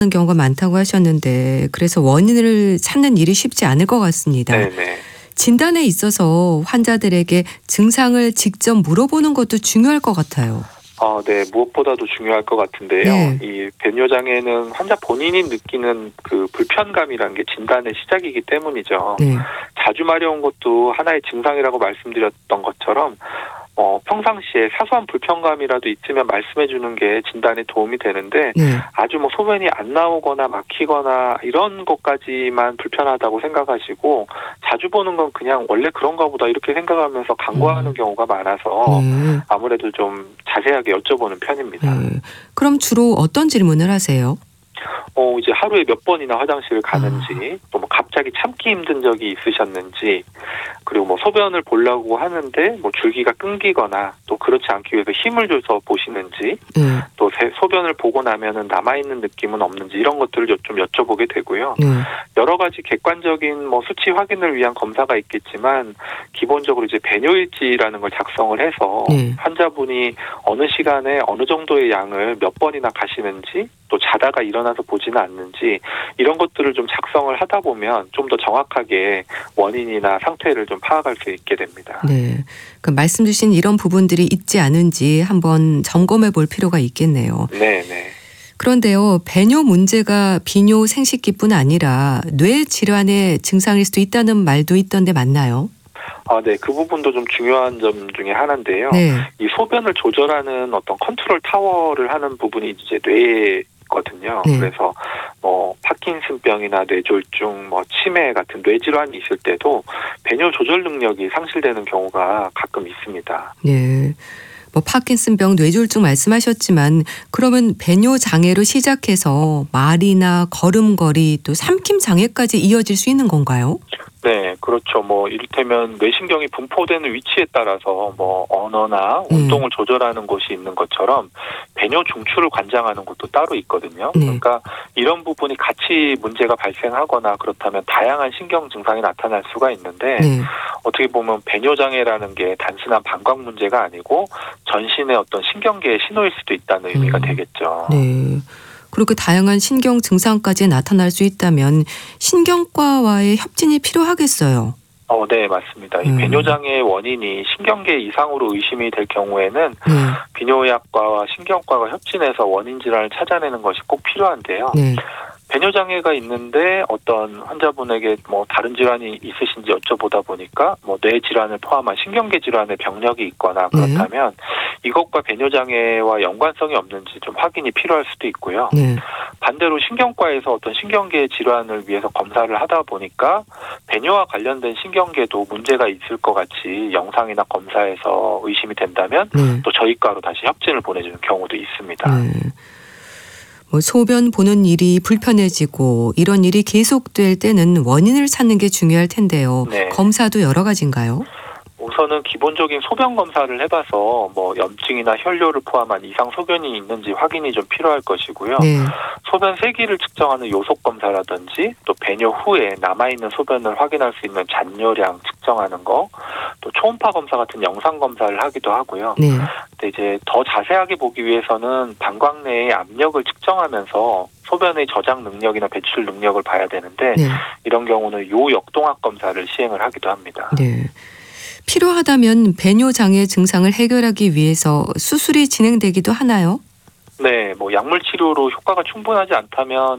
경우가 많다고 하셨는데 그래서 원인을 찾는 일이 쉽지 않을 것 같습니다. 네네. 진단에 있어서 환자들에게 증상을 직접 물어보는 것도 중요할 것 같아요. 네. 무엇보다도 중요할 것 같은데요. 네. 이 배뇨장애는 환자 본인이 느끼는 그 불편감이라는 게 진단의 시작이기 때문이죠. 네. 자주 마려운 것도 하나의 증상이라고 말씀드렸던 것처럼 평상시에 사소한 불편감이라도 있으면 말씀해 주는 게 진단에 도움이 되는데 네. 아주 소변이 안 나오거나 막히거나 이런 것까지만 불편하다고 생각하시고 자주 보는 건 그냥 원래 그런가 보다 이렇게 생각하면서 간과하는 경우가 많아서 네. 아무래도 좀 자세하게 여쭤보는 편입니다. 네. 그럼 주로 어떤 질문을 하세요? 이제 하루에 몇 번이나 화장실을 가는지, 또 갑자기 참기 힘든 적이 있으셨는지, 그리고 소변을 보려고 하는데 줄기가 끊기거나 또 그렇지 않기 위해서 힘을 줘서 보시는지, 네. 또 소변을 보고 나면은 남아있는 느낌은 없는지 이런 것들을 좀 여쭤보게 되고요. 네. 여러 가지 객관적인 수치 확인을 위한 검사가 있겠지만 기본적으로 이제 배뇨일지라는 걸 작성을 해서 네. 환자분이 어느 시간에 어느 정도의 양을 몇 번이나 가시는지 또 자다가 일어나서 보지는 않는지 이런 것들을 좀 작성을 하다 보면 좀 더 정확하게 원인이나 상태를 좀 파악할 수 있게 됩니다. 네. 말씀 주신 이런 부분들이 있지 않은지 한번 점검해 볼 필요가 있겠네요. 네네. 그런데요, 배뇨 문제가 비뇨 생식기뿐 아니라 뇌 질환의 증상일 수도 있다는 말도 있던데 맞나요? 네. 그 부분도 좀 중요한 점 중에 하나인데요. 네. 이 소변을 조절하는 어떤 컨트롤 타워를 하는 부분이 이제 뇌거든요. 네. 그래서 파킨슨병이나 뇌졸중, 치매 같은 뇌질환이 있을 때도 배뇨 조절 능력이 상실되는 경우가 가끔 있습니다. 네. 파킨슨병, 뇌졸중 말씀하셨지만 그러면 배뇨 장애로 시작해서 말이나 걸음걸이 또 삼킴 장애까지 이어질 수 있는 건가요? 네, 그렇죠. 이를테면 뇌신경이 분포되는 위치에 따라서 언어나 운동을 조절하는 곳이 있는 것처럼 배뇨 중추를 관장하는 곳도 따로 있거든요. 네. 그러니까 이런 부분이 같이 문제가 발생하거나 그렇다면 다양한 신경 증상이 나타날 수가 있는데 네. 어떻게 보면 배뇨 장애라는 게 단순한 방광 문제가 아니고 전신의 어떤 신경계의 신호일 수도 있다는 의미가 되겠죠. 네. 그렇게 다양한 신경 증상까지 나타날 수 있다면 신경과와의 협진이 필요하겠어요. 네, 맞습니다. 이 배뇨장애의 원인이 신경계 이상으로 의심이 될 경우에는 비뇨의학과와 신경과가 협진해서 원인 질환을 찾아내는 것이 꼭 필요한데요. 네. 배뇨장애가 있는데 어떤 환자분에게 다른 질환이 있으신지 여쭤보다 보니까 뇌 질환을 포함한 신경계 질환의 병력이 있거나 그렇다면 이것과 배뇨장애와 연관성이 없는지 좀 확인이 필요할 수도 있고요. 네. 반대로 신경과에서 어떤 신경계 질환을 위해서 검사를 하다 보니까 배뇨와 관련된 신경계도 문제가 있을 것 같이 영상이나 검사에서 의심이 된다면 또 저희과로 다시 협진을 보내주는 경우도 있습니다. 네. 소변 보는 일이 불편해지고 이런 일이 계속될 때는 원인을 찾는 게 중요할 텐데요. 네. 검사도 여러 가지인가요? 우선은 기본적인 소변 검사를 해봐서 염증이나 혈뇨를 포함한 이상 소견이 있는지 확인이 좀 필요할 것이고요. 네. 소변 세기를 측정하는 요속 검사라든지 또 배뇨 후에 남아있는 소변을 확인할 수 있는 잔뇨량 측정하는 거, 또 초음파 검사 같은 영상 검사를 하기도 하고요. 네. 근데 이제 더 자세하게 보기 위해서는 방광 내의 압력을 측정하면서 소변의 저장 능력이나 배출 능력을 봐야 되는데 이런 경우는 요역동학 검사를 시행을 하기도 합니다. 네. 필요하다면 배뇨 장애 증상을 해결하기 위해서 수술이 진행되기도 하나요? 네, 약물 치료로 효과가 충분하지 않다면